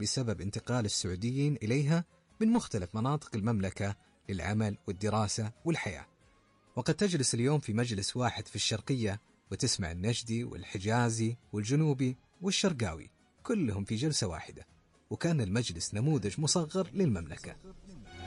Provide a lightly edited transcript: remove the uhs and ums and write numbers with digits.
بسبب انتقال السعوديين إليها من مختلف مناطق المملكة للعمل والدراسة والحياة. وقد تجلس اليوم في مجلس واحد في الشرقية وتسمع النجدي والحجازي والجنوبي والشرقاوي كلهم في جلسة واحدة، وكان المجلس نموذج مصغر للمملكة.